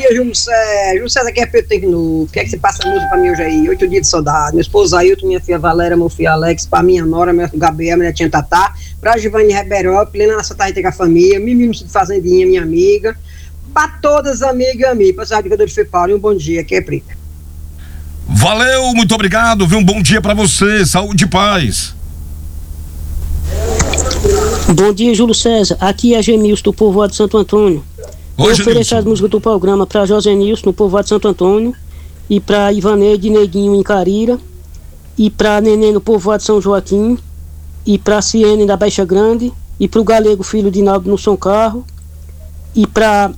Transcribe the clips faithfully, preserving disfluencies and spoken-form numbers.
dia, Júlio César. Júlio César, aqui é Pedro Tecno. O que é que você passa a música pra mim hoje aí? Oito dias de saudade. Meu esposo Ailton, minha filha Valéria, meu filho Alex, pra minha nora, meu filho Gabriel, minha tia Tatá, pra Giovanni Ribeiró, Plena Santa Rita com a família, Mimi de Fazendinha, minha amiga, pra todas as amigas e amigos, pra cidade de Fê Paulo, e um bom dia, aqui é Prita. Valeu, muito obrigado, viu? Um bom dia pra você, saúde e paz. Bom dia, Júlio César. Aqui é Gemilson, do povoado de Santo Antônio. Oi, eu ofereço as músicas do programa para José Nilson, no povoado de Santo Antônio, e para Ivaneide Neguinho em Carira, e para Nenê no povoado de São Joaquim, e para Ciene da Baixa Grande, e para o Galego Filho de Naldo no São Carro, e para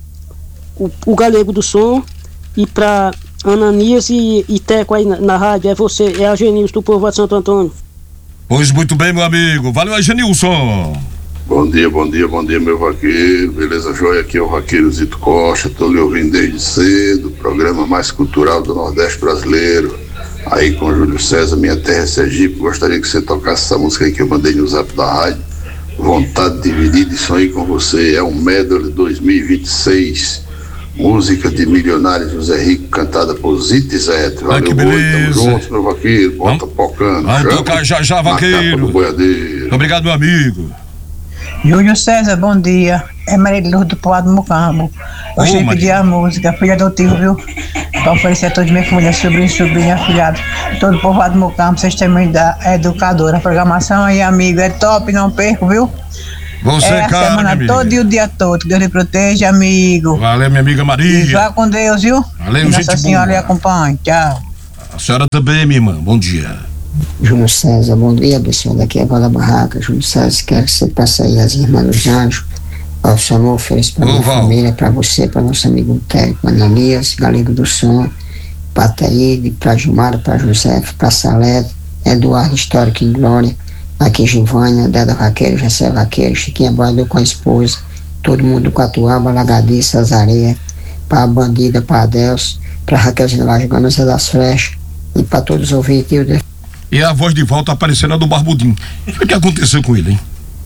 o, o Galego do Som, e para Ananias e, e Teco aí na, na rádio. É você, é a Genilson do povoado de Santo Antônio. Pois muito bem, meu amigo. Valeu, Genilson. Bom dia, bom dia, bom dia, meu vaqueiro. Beleza, joia? Aqui é o vaqueiro Zito Costa. Tô lhe ouvindo desde cedo. Programa mais cultural do Nordeste brasileiro. Aí com o Júlio César, minha terra é Sergipe. Gostaria que você tocasse essa música aí que eu mandei no zap da rádio. Vontade dividida, isso aí com você. É um Medley dois mil e vinte e seis. Música de Milionário José Rico, cantada por Zito e Zé. Valeu, ah, que beleza. Tamo juntos, meu vaqueiro. Bota pocando. Vai tocar já já, vaqueiro. Obrigado, meu amigo. Júlio César, bom dia. É Maria de Luz do Poado Mucambo. Eu gostaria de pedir a música, filha adotivo, viu? Para oferecer a todos minha família, sobrinho, sobrinha, afilhado, todo o povoado Mucambo, vocês também da educadora. A programação aí, amigo, é top, não perco, viu? Você, é a cara, semana toda e o dia todo. Deus lhe proteja, amigo. Valeu, minha amiga Maria. E vá com Deus, viu? Valeu, Nossa gente Senhora boa. lhe acompanhe. Tchau. A senhora também, minha irmã. Bom dia. Júlio César, bom dia, pessoal. Daqui é a Bola Barraca. Júlio César, quero que você passe aí as irmãs dos anjos. Ó, o Samuel oferece para minha Val. família, para você, para nosso amigo Técnico Ananias, Galego do Som, para Taíde, para Gilmar, para José, para Salé, Eduardo Histórico em Glória, aqui Gilvânia, Deda Vaqueiro, Jessé Vaqueiro, Chiquinha Boador com a esposa, todo mundo com a Tuaba, Lagadiça, Azareia, para a Bandida, para Adelso, para Raquelzinha Lajogança das Flechas, e para todos os ouvintes. E a voz de volta aparecendo a do Barbudinho. O que aconteceu com ele, hein?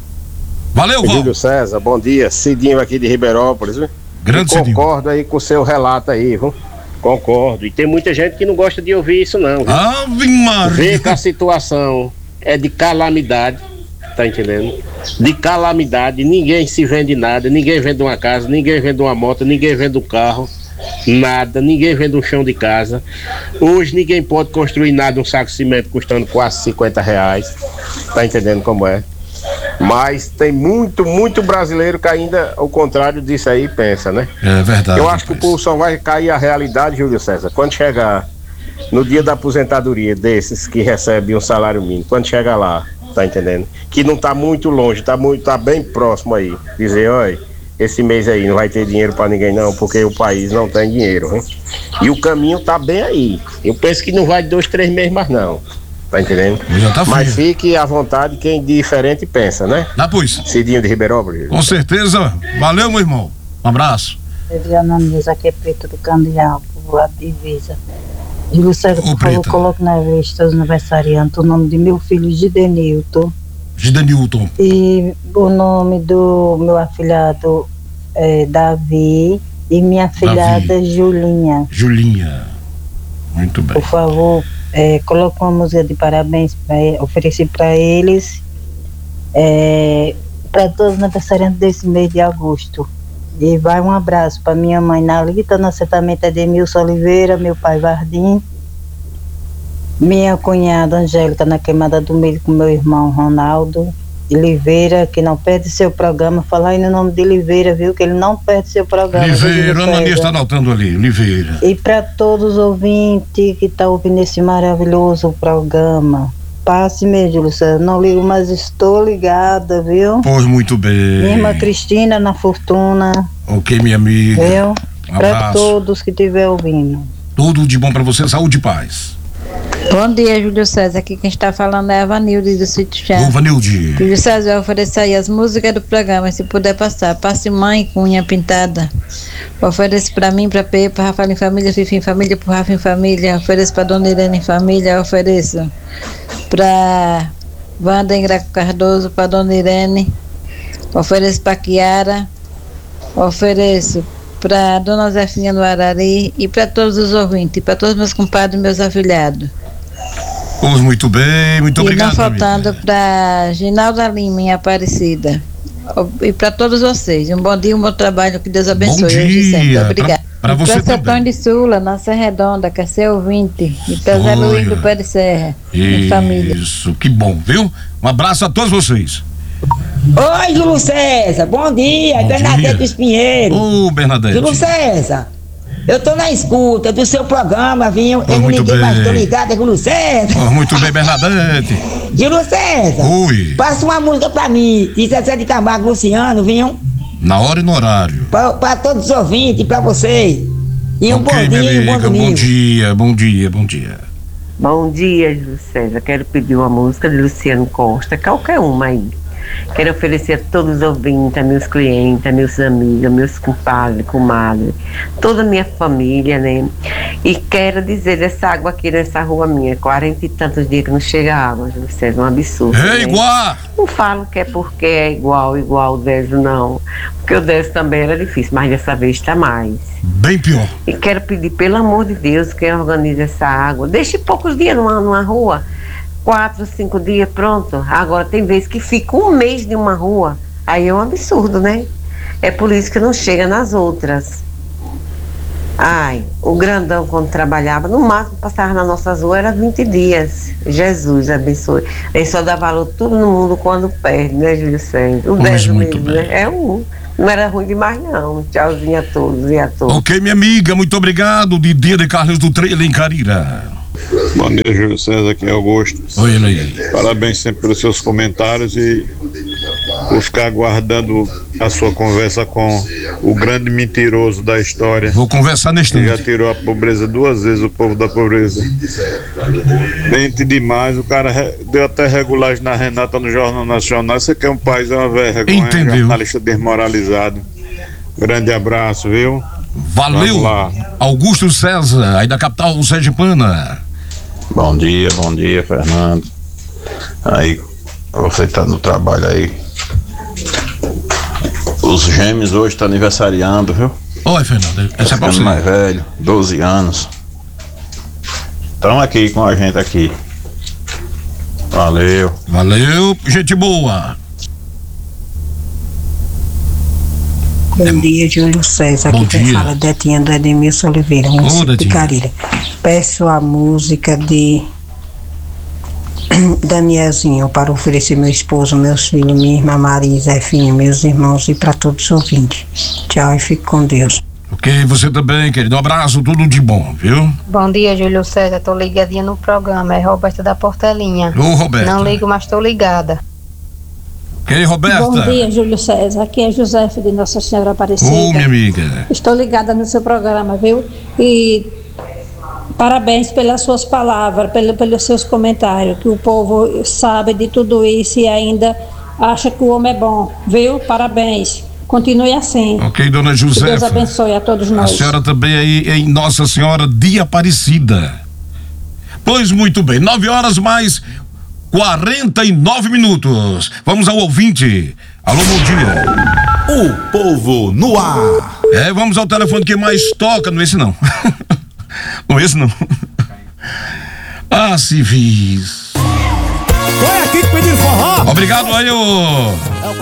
Valeu, Val. Júlio César, bom dia. Cidinho aqui de Ribeirópolis, viu? Grande e Cidinho. Concordo aí com o seu relato aí, viu? Concordo. E tem muita gente que não gosta de ouvir isso, não. Viu? Ave Maria. Vê que a situação é de calamidade, tá entendendo? De calamidade, ninguém se vende nada, ninguém vende uma casa, ninguém vende uma moto, ninguém vende um carro, nada, ninguém vende um chão de casa. Hoje ninguém pode construir nada, um saco de cimento custando quase cinquenta reais, tá entendendo como é? Mas tem muito, muito brasileiro que ainda o contrário disso aí pensa, né? É verdade. Eu acho que o povo só vai cair a realidade, Júlio César, quando chegar no dia da aposentadoria desses que recebem um salário mínimo, quando chega lá, tá entendendo? Que não tá muito longe, tá muito, tá bem próximo aí. Dizer, olha, esse mês aí não vai ter dinheiro pra ninguém não, porque o país não tem dinheiro, hein? E o caminho tá bem aí. Eu penso que não vai de dois, três meses mais não. Tá entendendo? Tá Mas fique à vontade quem diferente pensa, né? Ah, pois. Cidinho de Ribeirópolis. Com certeza. Valeu, meu irmão. Um abraço. Adriana Nunes, aqui é Preta do Candial, povoado de Divisa. Júlio César, por favor, coloque na lista os aniversariantes o nome de meu filho Gidenilton. Gidenilton. E o nome do meu afilhado é Davi e minha afilhada Davi. Julinha. Julinha. Muito bem. Por favor, é, coloque uma música de parabéns para oferecer para eles, é, para todos os aniversariantes desse mês de agosto. E vai um abraço para minha mãe Nalita, no assentamento Edemilson Oliveira, meu pai Vardim, minha cunhada Angélica na queimada do milho com meu irmão Ronaldo Oliveira, que não perde seu programa. Falar aí no nome de Oliveira, viu? Que ele não perde seu programa. Oliveira, a Ananias está anotando ali, Oliveira. E para todos os ouvintes que estão tá ouvindo esse maravilhoso programa, passe mesmo, Luciano. Não ligo, mas estou ligada, viu? Pois muito bem. Minha irmã Cristina na Fortuna. Ok, minha amiga. Viu? Um para todos que estiver ouvindo. Tudo de bom para você, saúde e paz. Bom dia, Júlio César. Aqui quem está falando é a Vanilde do Sítio Chá. Ô, Vanilde. Júlio César, eu ofereço aí as músicas do programa, se puder passar. Passe Mãe com Unha Pintada. Ofereço para mim, para P, para Rafael em Família, Fifi em Família, para Rafa em Família. Ofereço para Dona Irene em Família. Ofereço para Wanda em Graco Cardoso, para Dona Irene. Ofereço para Kiara. Ofereço para Dona Zefinha no Arari e para todos os ouvintes, para todos meus compadres e meus afilhados. Pois muito bem, muito e obrigado. E não faltando para Ginalda Lima em Aparecida. E para todos vocês. Um bom dia, um bom trabalho, que Deus abençoe. Bom dia. Obrigada. Para você também. Antônio de Sula, Nossa Redonda, quer ser ouvinte. E para Zé Luiz do Pé de Serra. Isso, família. Isso, que bom, viu? Um abraço a todos vocês. Oi, Júlio César, bom dia, bom Bernadette dos Pinheiros. Ô, Bernadette. Júlio César, eu tô na escuta do seu programa, vinho. Oh, eu não liguei, bem. Mas tô ligado, é Júlio César. Oh, muito bem, Bernadette. Júlio César. Oi. Passa uma música pra mim, de Zezé de Camargo, Luciano, vinho. Na hora e no horário. Pra, pra todos os ouvintes, pra você. E um okay, bom dia, um bom domingo. Bom dia, bom dia, bom dia. Bom dia, Júlio César. Quero pedir uma música de Luciano Costa, qualquer uma aí. Quero oferecer a todos os ouvintes, a meus clientes, a meus amigos, a meus compadres, comadres, toda a minha família, né? E quero dizer dessa água aqui nessa rua minha, quarenta e tantos dias que não chega água, Júlio César, um absurdo. É né? igual! Não falo que é porque é igual, igual o Deso, não. Porque o Deso também era difícil, mas dessa vez está mais. Bem pior. E quero pedir, pelo amor de Deus, que organize essa água. Deixe poucos dias numa, numa rua. Quatro, cinco dias, pronto. Agora tem vezes que fica um mês de uma rua, aí é um absurdo, né? É por isso que não chega nas outras. Ai, o grandão quando trabalhava, no máximo passava nas nossas ruas era vinte dias. Jesus abençoe. Ele só dá valor tudo no mundo quando perde, né, Júlio César? O dez mesmo, né? É um. Não era ruim demais, não. Tchauzinho a todos e a todos. Ok, minha amiga, muito obrigado. De dia de Carlos do Trailer em Carira. Bom dia, Júlio César, aqui é Augusto. Oi, Lei. Parabéns sempre pelos seus comentários e por ficar aguardando a sua conversa com o grande mentiroso da história. Vou conversar neste momento. Já tirou a pobreza duas vezes, o povo da pobreza. Mente demais, o cara re... deu até regulagem na Renata no Jornal Nacional. Você quer um país, é uma vergonha. Entendeu? Jornalista desmoralizado. Grande abraço, viu? Valeu, Augusto César, aí da capital sergipana. Bom dia, bom dia, Fernando. Aí, você tá no trabalho aí. Os gêmeos hoje estão aniversariando, viu? Oi, Fernando, esse é pra você. Mais velho, doze anos. Estão aqui com a gente aqui. Valeu. Valeu, gente boa. Bom dia, Júlio César. Aqui quem fala é Detinha do Edmilson Oliveira, município de Carira. Peço a música de Danielzinho para oferecer meu esposo, meus filhos, minha irmã Maria, Zefinha, meus irmãos e para todos os ouvintes. Tchau e fique com Deus. Ok, você também, querido. Um abraço, tudo de bom, viu? Bom dia, Júlio César. Tô ligadinha no programa. É Roberta da Portelinha. Ô, Roberta. Não ligo, mas tô ligada. Ok, Roberta. Bom dia, Júlio César. Aqui é Josefa de Nossa Senhora Aparecida. Ô, minha amiga. Estou ligada no seu programa, viu? E parabéns pelas suas palavras, pelo, pelos seus comentários, que o povo sabe de tudo isso e ainda acha que o homem é bom, viu? Parabéns. Continue assim. Ok, dona Josefa. Que Deus abençoe a todos nós. A senhora também aí em Nossa Senhora de Aparecida. Pois muito bem, nove horas mais quarenta e nove minutos. Vamos ao ouvinte. Alô, bom dia. O povo no ar. É, vamos ao telefone que mais toca. Não é esse não. Não é esse não. Ah, civis. Foi aqui que pediu forró. Obrigado aí, ô.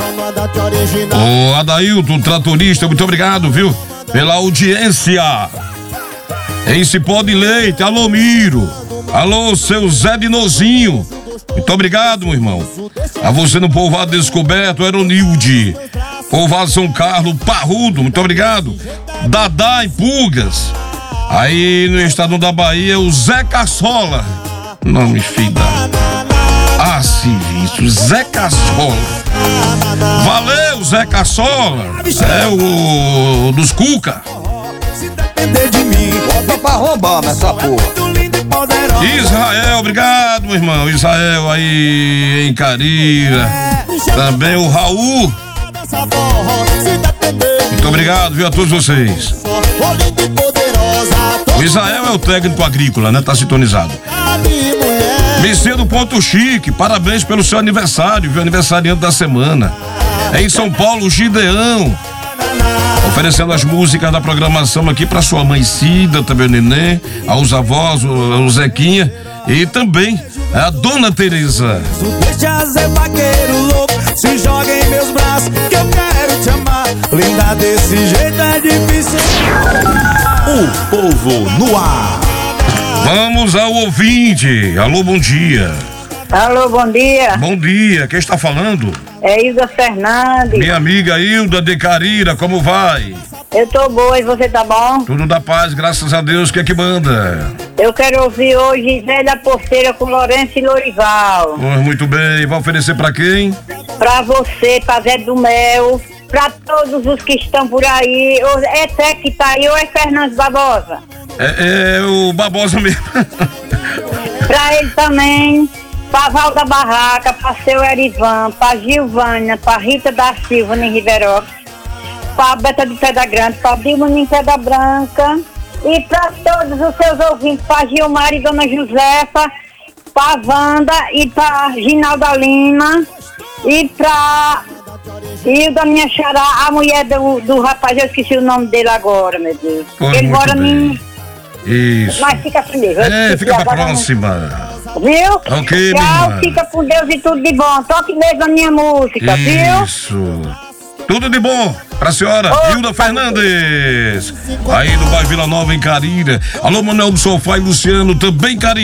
Ô, Adailton, tratorista, muito obrigado, viu? Pela audiência. Em Cipó de Leite, alô, Miro. Alô, seu Zé Dinozinho. Muito obrigado, meu irmão. A você no Povoado Descoberto, Aeronilde. Povoado São Carlos, Parrudo, muito obrigado. Dadá em Pulgas. Aí no estado da Bahia, o Zé Caçola. Nome fida. Ah, sim, isso, Zé Caçola. Valeu, Zé Caçola. É o, o dos Cuca. Se depender de mim, bota pra roubar nessa porra. Israel, obrigado, meu irmão. Israel aí em Carira. Também o Raul. Muito obrigado, viu, a todos vocês. O Israel é o técnico agrícola, né? Tá sintonizado. Messias do Ponto Chique, parabéns pelo seu aniversário, viu? Aniversariante da semana. É em São Paulo, o Gideão. Oferecendo as músicas da programação aqui pra sua mãe Cida, também o Neném, aos avós, o, o Zequinha e também a Dona Teresa. Deixa ser vaqueiro louco, se joga em meus braços, que eu quero te amar. Linda desse jeito é difícil. O povo no ar. Vamos ao ouvinte. Alô, bom dia. Alô, bom dia. Bom dia, quem está falando? É Hilda Fernandes. Minha amiga Hilda de Carira, como vai? Eu tô boa e você tá bom? Tudo da paz, graças a Deus, o que é que manda? Eu quero ouvir hoje Zé da Porteira com Lourenço e Lorival. Oh, muito bem, vai oferecer pra quem? Pra você, pra Zé do Mel, pra todos os que estão por aí. É Zé que tá aí ou é Fernandes Barbosa? É, é o Barbosa mesmo. Pra ele também. Pra Val da Barraca, pra seu Erivan, pra Gilvânia, pra Rita da Silva em Riverópolis, pra Beta de Pedra Grande, pra Dilma em Pedra Branca e pra todos os seus ouvintes, pra Gilmar e Dona Josefa, pra Wanda e pra Ginalda Lima e pra e da minha xará, a mulher do, do rapaz, eu esqueci o nome dele agora, meu Deus. Pois ele mora bem. em... Isso. Mas fica feliz. É, fica pra próxima. Viu? Ok, tchau, minha fica com Deus e tudo de bom. Toque mesmo a minha música, viu? Isso. Tudo de bom pra senhora oh, Hilda Fernandes. Aí no bairro Vila Nova, em Carira. Alô, Manuel do Sofá e Luciano, também Carira.